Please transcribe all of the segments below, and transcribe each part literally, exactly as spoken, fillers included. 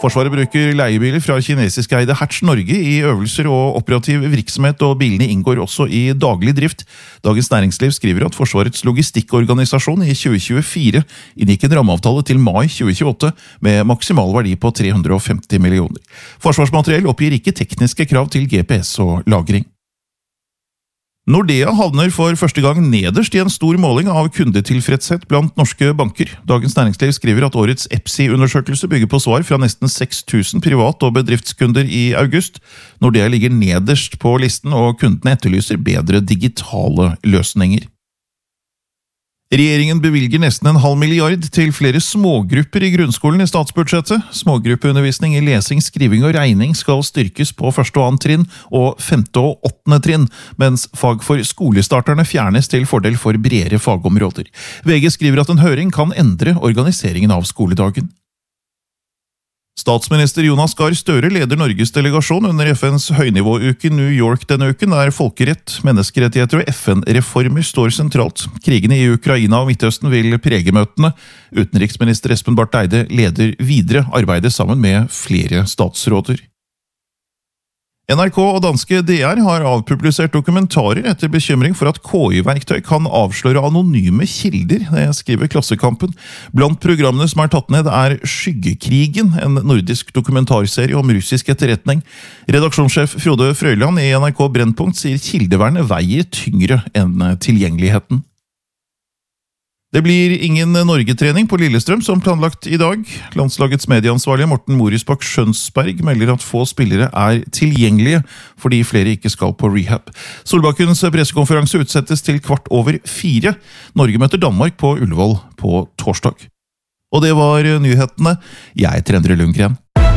Forsvaret bruker leiebiler fra kinesiske eide Hertz Norge i øvelser og operativ virksomhet, og bilene inngår også i daglig drift. Dagens Næringsliv skriver at Forsvarets logistikkorganisasjon i tjue tjuefire inngikk en rammeavtale til mai tjue tjueåtte med maksimal verdi på tre hundre og femti millioner. Forsvarsmateriell oppgir ikke tekniske krav til G P S og lagring. Nordea havner for første gang nederst i en stor måling av kundetilfredshet blant norske banker. Dagens Næringsliv skriver at årets E P S I-undersøkelse bygger på svar fra nesten seks tusen privat- og bedriftskunder i august. Nordea ligger nederst på listen, og kundene etterlyser bedre digitale løsninger. Regjeringen bevilger nesten en halv milliard til flere smågrupper i grunnskolen i statsbudsjettet. Smågruppeundervisning i lesing, skriving og regning skal styrkes på første og annet trinn og femte og åttende trinn, mens fag for skolestarterne fjernes til fordel for bredere fagområder. V G skriver at en høring kan endre organiseringen av skoledagen. Statsminister Jonas Gahr Støre leder Norges delegasjon under F N's høynivåuke i New York denne uken, der folkerett, menneskerettigheter og F N-reformer står sentralt. Krigene i Ukraina og Midtøsten vil prege møtene. Utenriksminister Espen Barth Eide leder videre arbeidet sammen med flere statsråder. N R K og danske D R har avpublisert dokumentarer etter bekymring for at K I-verktøy kan avsløre anonyme kilder, det skriver Klassekampen. Blant programmene som er tatt ned er Skyggekrigen, en nordisk dokumentarserie om russisk etterretning. Redaksjonssjef Frode Frøyland i N R K Brennpunkt sier kildevernet veier tyngre enn tilgjengeligheten. Det blir ingen Norge-trening på Lillestrøm som planlagt i dag. Landslagets medieansvarlige Morten Morisbakk Skjønsberg melder at få spillere er tilgjengelige, fordi flere ikke skal på rehab. Solbakkens pressekonferanse utsettes til kvart over fire. Norge møter Danmark på Ullevål på torsdag. Og det var nyhetene. Jeg heter Endre Lundgren.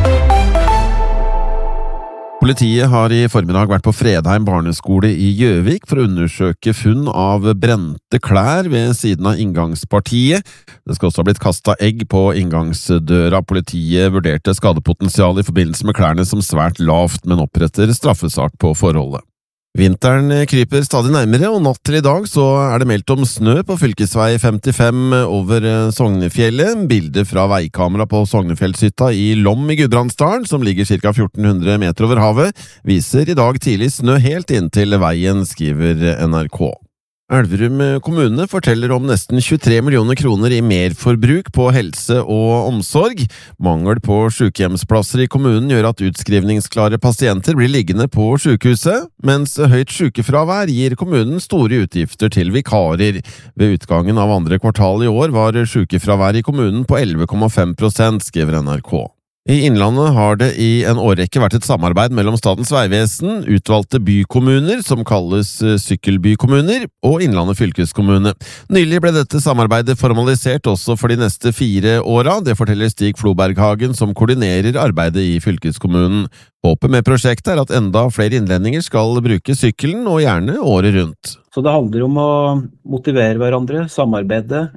Politiet har i formiddag vært på Fredheim barneskole i Gjøvik for å undersøke funn av brente klær ved siden av inngangspartiet. Det skal også ha blitt kastet egg på inngangsdøra. Politiet vurderte skadepotensial i forbindelse med klærne som svært lavt, men oppretter straffesak på forholdet. Vinteren kryper stadig nærmere, og natt til i dag så er det meldt om snø på fylkesvei femtifem over Sognefjellet. Bilder fra veikamera på Sognefjellshytta i Lom i Gudbrandsdalen, som ligger ca fjorten hundre meter over havet, viser i dag tidlig snø helt inn til veien, skriver N R K. Elverum kommune forteller om nesten tjuetre millioner kroner i merforbruk på helse og omsorg. Mangel på sykehjemsplasser i kommunen gjør at utskrivningsklare pasienter blir liggende på sykehuset, mens høyt sykefravær gir kommunen store utgifter til vikarer. Ved utgangen av andre kvartal i år var sykefravær i kommunen på elleve komma fem prosent, skriver N R K. I Innlandet har det i en årrekke vært et samarbeid mellom Statens vegvesen, utvalgte bykommuner, som kalles sykkelbykommuner, og Innlandet fylkeskommune. Nylig ble dette samarbeidet formalisert også for de neste fire åra, det forteller Stig Floberghagen, som koordinerer arbeidet i fylkeskommunen. Håpet med prosjektet er at enda flere innlendinger skal bruke sykkelen, og gjerne året rundt. Så det handler om å motivere hverandre, samarbeide,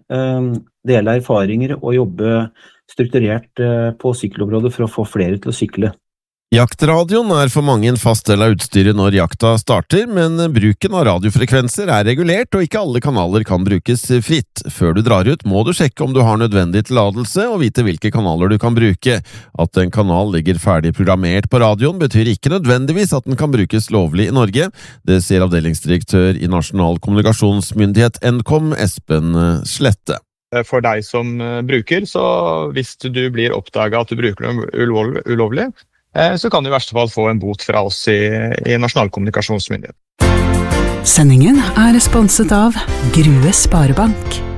dele erfaringer og jobbe strukturert på sykkelområdet for å få flere til å sykle. Jaktradioen er for mange en fast del av utstyret når jakta starter, men bruken av radiofrekvenser er regulert, og ikke alle kanaler kan brukes fritt. Før du drar ut må du sjekke om du har nødvendig tillatelse og vite hvilke kanaler du kan bruke. At en kanal ligger ferdig programmert på radioen betyr ikke nødvendigvis at den kan brukes lovlig i Norge. Det sier avdelingsdirektør i Nasjonal kommunikasjonsmyndighet Nkom, Espen Slette. For deg som bruker, så hvis du blir oppdaget at du bruker noe ulovlig, så kan du i verste fall få en bot fra oss i, i Nasjonal kommunikasjonsmyndighet. Sendingen er sponset av Grue Sparebank.